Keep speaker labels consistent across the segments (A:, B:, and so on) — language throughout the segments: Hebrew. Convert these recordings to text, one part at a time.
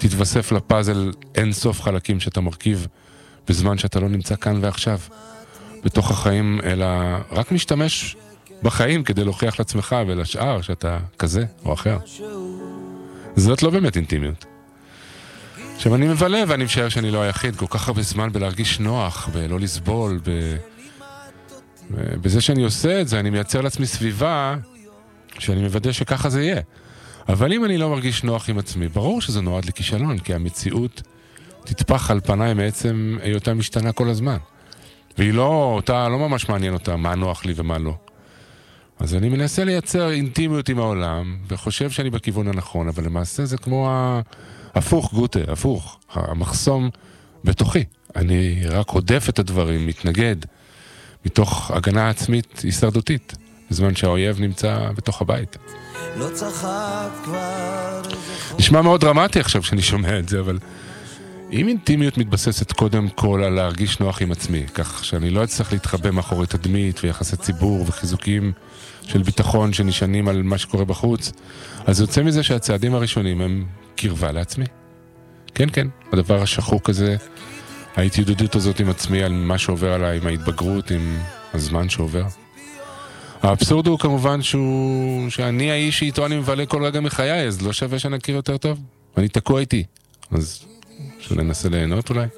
A: תתווסף לפאזל אין סוף חלקים שאתה מרכיב בזמן שאתה לא נמצא כאן ועכשיו בתוך החיים, אלא רק משתמש בחיים כדי להוכיח לעצמך ולשאר שאתה כזה או אחר. זאת לא באמת אינטימיות. עכשיו אני מבלה ואני משער שאני לא היחיד כל כך הרבה זמן בלהרגיש נוח ולא לסבול בזה שאני עושה את זה אני מייצר לעצמי סביבה שאני מוודא שככה זה יהיה. אבל אם אני לא מרגיש נוח עם עצמי, ברור שזה נועד לכישלון, כי המציאות תטפח על פניי מעצם היותה משתנה כל הזמן. והיא לא ממש מעניין אותה מה נוח לי ומה לא. אז אני מנסה לייצר אינטימיות עם העולם, וחושב שאני בכיוון הנכון, אבל למעשה זה כמו הפוך גוטה, הפוך, המחסום בתוכי. אני רק עודף את הדברים, מתנגד, מתוך הגנה עצמית הישרדותית, בזמן שהאויב נמצא בתוך הבית.
B: לא צחק כבר...
A: נשמע מאוד דרמטי עכשיו שאני שומע את זה, אבל אם אינטימיות מתבססת קודם כל על להרגיש נוח עם עצמי, כך שאני לא אצטרך להתחבא מאחורי תדמית ויחסי ציבור וחיזוקים של ביטחון שנשענים על מה שקורה בחוץ, אז יוצא מזה שהצעדים הראשונים הם קרבה לעצמי. כן, כן, הדבר השחוק הזה, ההתיידדות הזאת עם עצמי על מה שעובר עליי, עם ההתבגרות, עם הזמן שעובר. האבסורד הוא כמובן שאני האיש שאיתו אני מבלה כל רגע מחיי, אז לא שווה שנכיר יותר טוב. אני תקוע איתי. אז שננסה ליהנות אולי.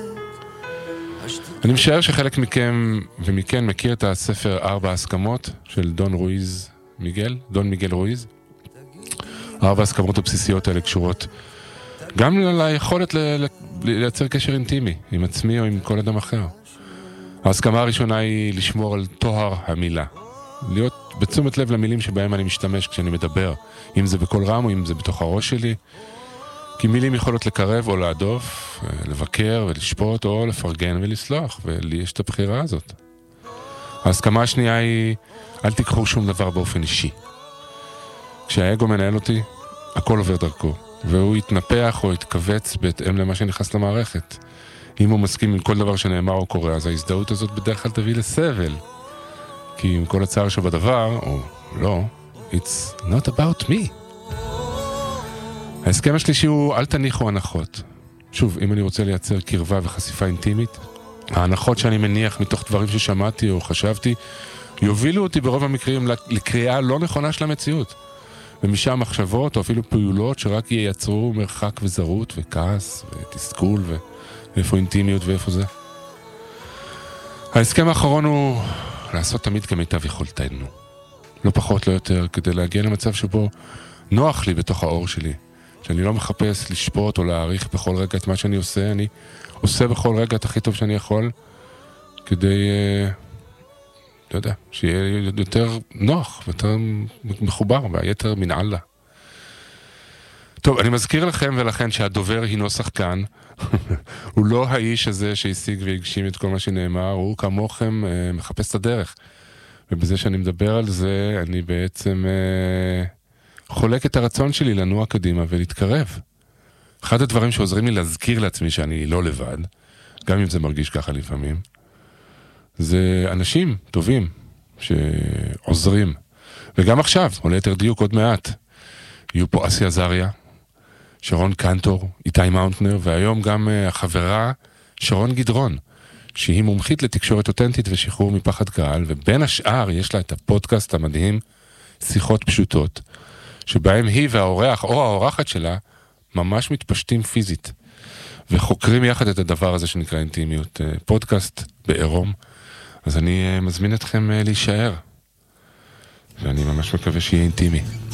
A: אני משער שחלק מכם ומכן מכיר את הספר 4 הסכמות של דון מיגל רויז. 4 הסכמות הבסיסיות האלה קשורות גם ליכולת לייצר קשר אינטימי עם עצמי או עם כל אדם אחר. ההסכמה הראשונה היא לשמור על טוהר המילה. להיות בתשומת לב למילים שבהם אני משתמש כשאני מדבר, אם זה בכל רם או אם זה בתוך הראש שלי. כי מילים יכולות לקרב או להדוף, לבקר ולשפוט או לפרגן ולסלוח, ולי יש את הבחירה הזאת. ההסכמה השנייה היא, אל תיקחו שום דבר באופן אישי. כשהאגו מנהל אותי, הכל עובר דרכו, והוא יתנפח או יתכווץ בהתאם למה שנכנס למערכת. אם הוא מסכים עם כל דבר שנאמר או קורה, אז ההזדהות הזאת בדרך כלל תביא לסבל. כי עם כל הצער שבדבר, או לא, it's not about me. ההסכם השלישי הוא, אל תניחו הנחות. שוב, אם אני רוצה לייצר קרבה וחשיפה אינטימית, ההנחות שאני מניח מתוך דברים ששמעתי או חשבתי, יובילו אותי ברוב המקרים לקריאה לא נכונה של המציאות. ומשם מחשבות או אפילו פעולות שרק ייצרו מרחק וזרות וכעס ותסכול ואיפה אינטימיות ואיפה זה. ההסכם האחרון הוא לעשות תמיד כמיטב יכולתנו. לא פחות, לא יותר, כדי להגיע למצב שבו נוח לי בתוך האור שלי. שאני לא מחפש לשפוט או להעריך בכל רגע את מה שאני עושה, אני עושה בכל רגע את הכי טוב שאני יכול, כדי, אתה יודע, שיהיה יותר נוח ויותר מחובר, והיתר מנעלה. טוב, אני מזכיר לכם ולכן שהדובר הינו שחקן, הוא לא האיש הזה שהשיג והגשים את כל מה שנאמר, הוא כמוכם מחפש את הדרך. ובזה שאני מדבר על זה, אני בעצם חולק את הרצון שלי לנוע קדימה ולהתקרב. אחד הדברים שעוזרים לי להזכיר לעצמי שאני לא לבד, גם אם זה מרגיש ככה לפעמים, זה אנשים טובים שעוזרים. וגם עכשיו, או ליתר דיוק עוד מעט, יהיו פה אסי עזריה, שרון קנטור, איתי מאונטנר, והיום גם החברה שרון גדרון, שהיא מומחית לתקשורת אותנטית ושחרור מפחד קהל, ובין השאר יש לה את הפודקאסט המדהים, שיחות פשוטות, שבהם היא והאורח או האורחת שלה ממש מתפשטים פיזית, וחוקרים יחד את הדבר הזה שנקרא אינטימיות. פודקאסט בעירום, אז אני מזמין אתכם להישאר, ואני ממש מקווה שיהיה אינטימי.